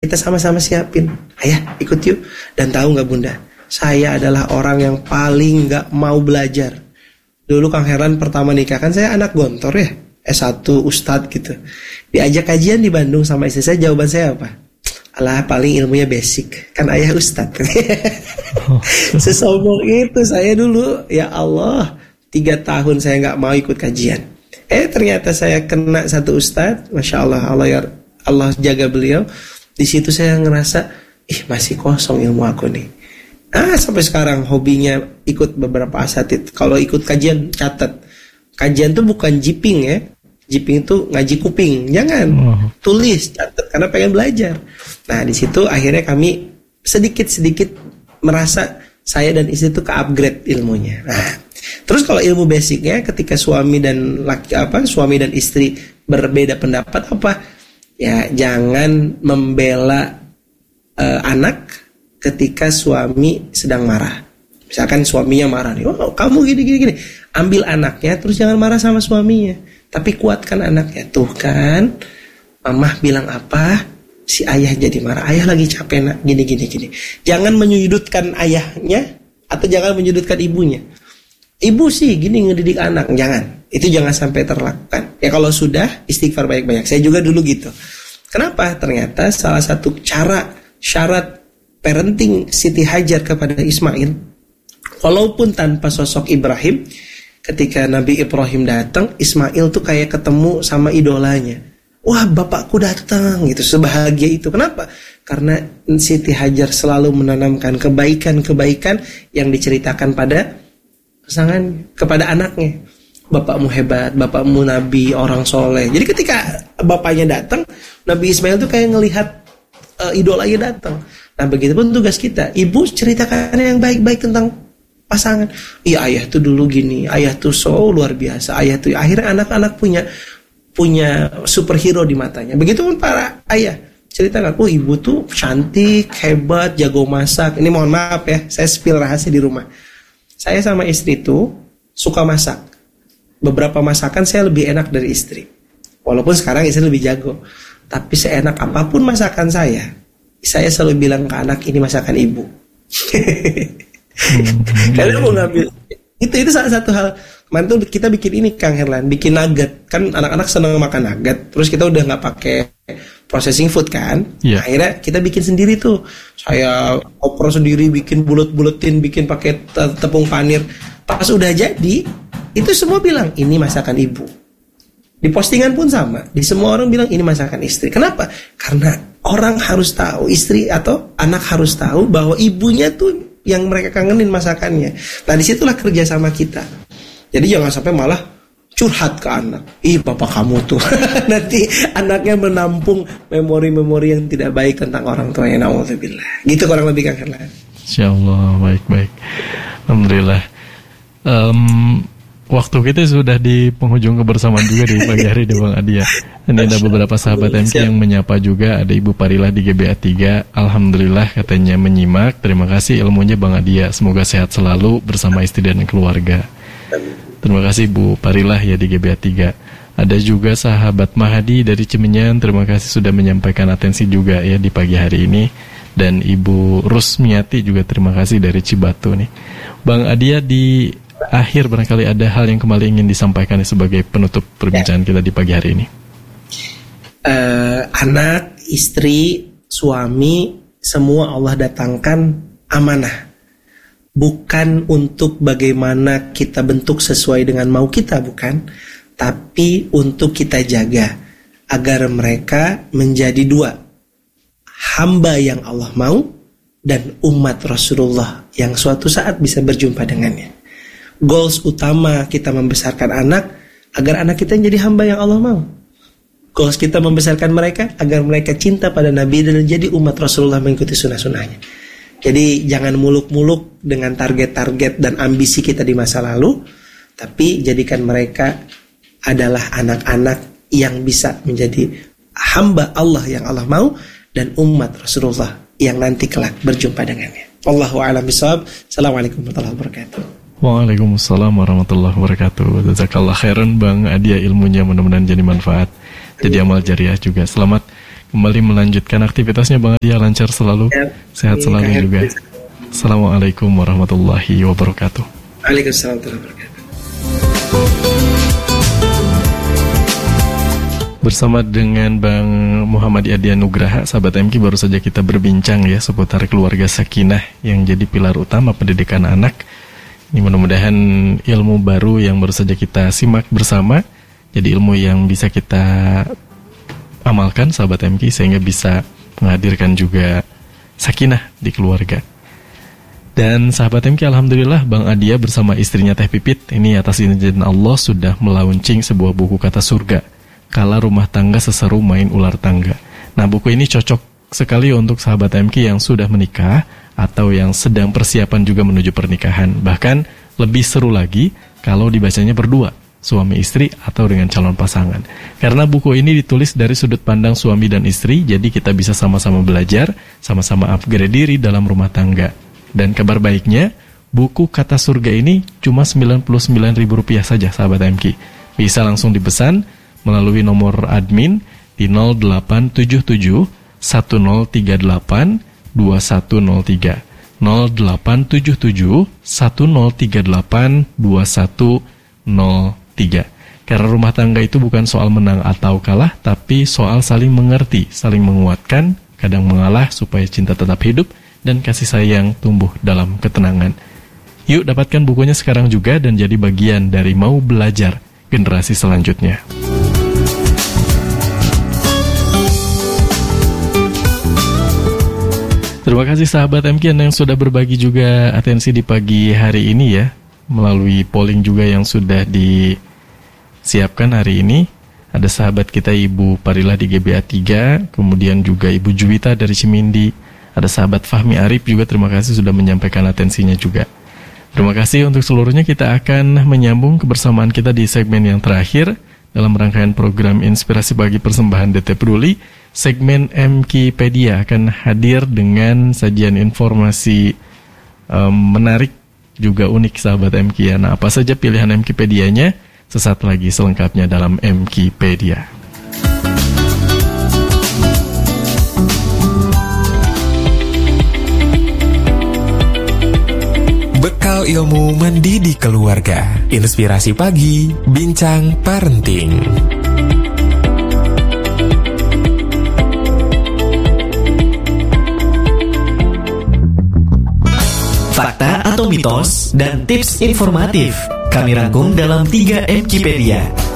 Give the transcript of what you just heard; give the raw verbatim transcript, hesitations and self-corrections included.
kita sama-sama siapin. Ayah ikut yuk. Dan tahu gak bunda, saya adalah orang yang paling gak mau belajar. Dulu Kang Herlan pertama nikah, kan saya anak gontor ya, S satu Ustadz gitu. Diajak kajian di Bandung sama istri saya, jawaban saya apa? Alah paling ilmunya basic, kan ayah Ustadz. Sesombong itu saya dulu. Ya Allah, tiga tahun saya gak mau ikut kajian. Eh ternyata saya kena satu Ustadz, Masya Allah, Allah, ya, Allah jaga beliau. Di situ saya ngerasa, ih masih kosong ilmu aku nih. Ah sampai sekarang hobinya ikut beberapa asatid. Kalau ikut kajian catat, kajian tuh bukan jiping ya. Jiping itu ngaji kuping, jangan. Oh. Tulis, catat karena pengen belajar. Nah di situ akhirnya kami sedikit-sedikit merasa saya dan istri itu ke-upgrade ilmunya. Nah, terus kalau ilmu basicnya ketika suami dan laki apa suami dan istri berbeda pendapat apa? Ya jangan membela uh, anak ketika suami sedang marah. Misalkan suaminya marah nih, oh kamu gini gini gini. Ambil anaknya, terus jangan marah sama suaminya, tapi kuatkan anaknya. Tuh kan, mamah bilang apa, si ayah jadi marah. Ayah lagi capek nak, gini gini gini. Jangan menyudutkan ayahnya atau jangan menyudutkan ibunya. Ibu sih gini ngedidik anak, jangan. Itu jangan sampai terlakukan. Ya kalau sudah, istighfar banyak-banyak. Saya juga dulu gitu. Kenapa? Ternyata salah satu cara syarat parenting Siti Hajar kepada Ismail, walaupun tanpa sosok Ibrahim, ketika Nabi Ibrahim datang, Ismail tuh kayak ketemu sama idolanya. Wah, bapakku datang gitu, sebahagia itu. Kenapa? Karena Siti Hajar selalu menanamkan kebaikan-kebaikan yang diceritakan pada pasangan, kepada anaknya. Bapakmu hebat, bapakmu nabi, orang soleh. Jadi ketika bapaknya datang, Nabi Ismail tuh kayak ngelihat uh, idolanya datang. Nah begitu pun tugas kita. Ibu ceritakan yang baik-baik tentang pasangan. Iya ayah tuh dulu gini, ayah tuh so luar biasa, ayah tuh akhirnya anak-anak punya punya superhero di matanya. Begitu pun para ayah ceritakan, oh ibu tuh cantik, hebat, jago masak. Ini mohon maaf ya, saya spill rahasia di rumah. Saya sama istri tuh suka masak. Beberapa masakan saya lebih enak dari istri. Walaupun sekarang istri lebih jago, tapi seenak apapun masakan saya, saya selalu bilang ke anak, ini masakan ibu. hmm, Karena mau ngambil itu itu salah satu hal. Kemarin tuh kita bikin ini Kang Herlan, bikin nugget. Kan anak-anak senang makan nugget. Terus kita udah nggak pakai processing food kan, yeah. Akhirnya kita bikin sendiri tuh. Saya oper sendiri, bikin bulet-buletin, bikin pakai te- tepung panir. Pas udah jadi, itu semua bilang ini masakan ibu. Di postingan pun sama, di semua orang bilang ini masakan istri. Kenapa? Karena orang harus tahu, istri atau anak harus tahu bahwa ibunya tuh yang mereka kangenin masakannya. Nah disitulah kerja sama kita. Jadi jangan sampai malah curhat ke anak. Ih bapak kamu tuh. Nanti anaknya menampung memori-memori yang tidak baik tentang orang tuanya. Na'udzubillah. Gitu kurang lebih Kang Herlan. Insyaallah baik-baik. Alhamdulillah. Um, waktu kita sudah di penghujung kebersamaan juga di pagi hari di Bang Adi ya. Ini ada beberapa sahabat M K yang menyapa juga. Ada Ibu Parilah di G B A tiga. Alhamdulillah katanya menyimak. Terima kasih ilmunya Bang Adi ya. Semoga sehat selalu bersama istri dan keluarga. Terima kasih Bu Parilah ya di G B A tiga. Ada juga sahabat Mahadi dari Cimenyan. Terima kasih sudah menyampaikan atensi juga ya di pagi hari ini. Dan Ibu Rusmiati juga terima kasih dari Cibatu nih. Bang Adia di akhir barangkali ada hal yang kembali ingin disampaikan sebagai penutup perbincangan ya. Kita di pagi hari ini. Uh, anak, istri, suami, semua Allah datangkan amanah. Bukan untuk bagaimana kita bentuk sesuai dengan mau kita, bukan. Tapi untuk kita jaga agar mereka menjadi dua, hamba yang Allah mau dan umat Rasulullah yang suatu saat bisa berjumpa dengannya. Goals utama kita membesarkan anak agar anak kita menjadi hamba yang Allah mau. Goals kita membesarkan mereka agar mereka cinta pada Nabi dan menjadi umat Rasulullah mengikuti sunnah-sunnahnya. Jadi jangan muluk-muluk dengan target-target dan ambisi kita di masa lalu, tapi jadikan mereka adalah anak-anak yang bisa menjadi hamba Allah yang Allah mau dan umat Rasulullah yang nanti kelak berjumpa dengannya. Wallahu a'lam bishawab. Assalamualaikum warahmatullahi wabarakatuh. Waalaikumsalam warahmatullahi wabarakatuh. Jazakallah khairan Bang Adia, ilmunya mudah-mudahan jadi manfaat, jadi amal jariah juga. Selamat kembali melanjutkan aktivitasnya Bang Adia, lancar selalu, ya, sehat selalu ya, juga. Bisa. Assalamualaikum warahmatullahi wabarakatuh. Waalaikumsalam warahmatullahi wabarakatuh. Bersama dengan Bang Muhammad Adi Nugraha, sahabat M K, baru saja kita berbincang ya seputar keluarga sakinah yang jadi pilar utama pendidikan anak. Ini mudah-mudahan ilmu baru yang baru saja kita simak bersama jadi ilmu yang bisa kita amalkan, sahabat M K, sehingga bisa menghadirkan juga sakinah di keluarga. Dan sahabat M K, alhamdulillah Bang Adia bersama istrinya Teh Pipit ini atas izin Allah sudah melaunching sebuah buku kata surga, Kala Rumah Tangga Seseru Main Ular Tangga. Nah, buku ini cocok sekali untuk sahabat M K yang sudah menikah atau yang sedang persiapan juga menuju pernikahan. Bahkan lebih seru lagi kalau dibacanya berdua, suami istri atau dengan calon pasangan. Karena buku ini ditulis dari sudut pandang suami dan istri, jadi kita bisa sama-sama belajar, sama-sama upgrade diri dalam rumah tangga. Dan kabar baiknya, buku Kata Surga ini cuma sembilan puluh sembilan ribu rupiah saja, sahabat M K. Bisa langsung dipesan melalui nomor admin di nol delapan tujuh tujuh satu nol tiga delapan dua satu nol tiga nol delapan tujuh tujuh satu nol tiga delapan dua satu nol tiga. Karena rumah tangga itu bukan soal menang atau kalah, tapi soal saling mengerti, saling menguatkan, kadang mengalah supaya cinta tetap hidup dan kasih sayang tumbuh dalam ketenangan. Yuk dapatkan bukunya sekarang juga dan jadi bagian dari Mau Belajar generasi selanjutnya. Terima kasih sahabat M K yang sudah berbagi juga atensi di pagi hari ini ya, melalui polling juga yang sudah disiapkan hari ini. Ada sahabat kita Ibu Parilah di G B A tiga, kemudian juga Ibu Juwita dari Cimindi, ada sahabat Fahmi Arif juga, terima kasih sudah menyampaikan atensinya juga. Terima kasih untuk seluruhnya. Kita akan menyambung kebersamaan kita di segmen yang terakhir dalam rangkaian program Inspirasi Pagi Persembahan D T Peduli. Segmen M K Pedia akan hadir dengan sajian informasi um, menarik juga unik, sahabat M K. Nah, apa saja pilihan M K Pedianya? Sesaat lagi selengkapnya dalam M K Pedia. Bekal ilmu mendidik keluarga. Inspirasi Pagi, Bincang Parenting. Fakta atau mitos dan tips informatif kami rangkum dalam tiga M K Pedia.